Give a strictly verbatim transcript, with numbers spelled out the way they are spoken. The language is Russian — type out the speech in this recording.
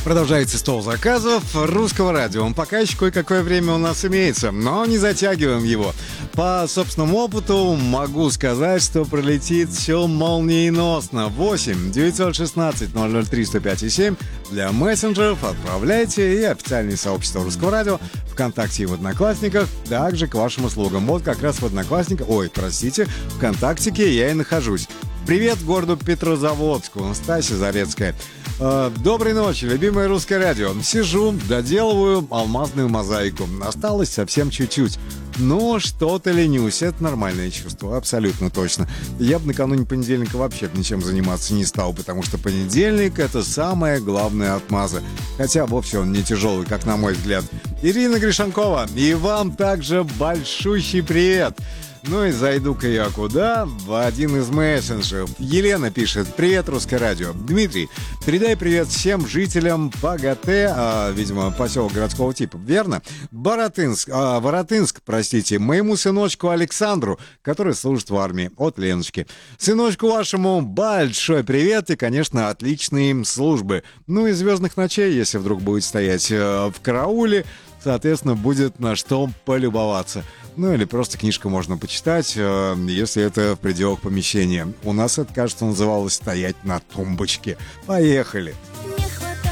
Продолжается стол заказов русского радио. Пока еще кое-какое время у нас имеется, но не затягиваем его. По собственному опыту могу сказать, что пролетит все молниеносно. восемь девятьсот шестнадцать ноль ноль три сто пять и семь для мессенджеров отправляйте, и официальное сообщество русского радио ВКонтакте и в Одноклассниках также к вашим услугам. Вот как раз в Одноклассниках, ой, простите, ВКонтактике я и нахожусь. Привет городу Петрозаводску, Настасья Зарецкая. Э, доброй ночи, любимое русское радио. Сижу, доделываю алмазную мозаику. Осталось совсем чуть-чуть. Но что-то ленюсь. Это нормальное чувство, абсолютно точно. Я бы накануне понедельника вообще ничем заниматься не стал, потому что понедельник — это самое главное отмаза. Хотя вовсе он не тяжелый, как на мой взгляд. Ирина Гришанкова, и вам также большущий привет. Ну и зайду-ка я куда? В один из мессенджеров. Елена пишет: привет, русское радио. Дмитрий, передай привет всем жителям ПГТ, а, видимо, поселок городского типа, верно? Баратынск, а, Воротынск, простите, моему сыночку Александру, который служит в армии, от Леночки. Сыночку вашему большой привет и, конечно, отличные им службы. Ну и звездных ночей, если вдруг будет стоять э, в карауле, соответственно, будет на что полюбоваться. Ну или просто книжку можно почитать, э, если это в пределах помещения. У нас это, кажется, называлось «стоять на тумбочке». Поехали!